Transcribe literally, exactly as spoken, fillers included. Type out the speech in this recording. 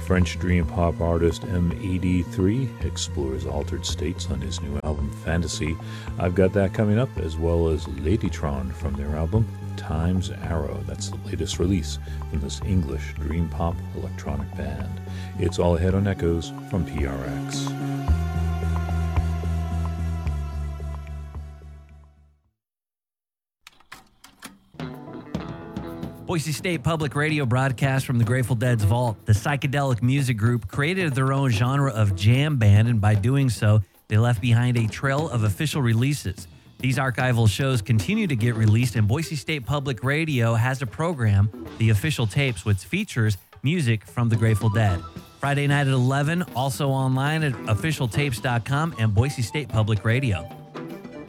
French dream pop artist M eighty-three explores altered states on his new album Fantasy. I've got that coming up, as well as Ladytron from their album Time's Arrow. That's the latest release from this English dream pop electronic band. It's all ahead on Echoes from P R X. Boise State Public Radio broadcast from the Grateful Dead's vault. The psychedelic music group created their own genre of jam band, and by doing so, they left behind a trail of official releases. These archival shows continue to get released, and Boise State Public Radio has a program, The Official Tapes, which features music from the Grateful Dead. Friday night at eleven, also online at official tapes dot com and Boise State Public Radio.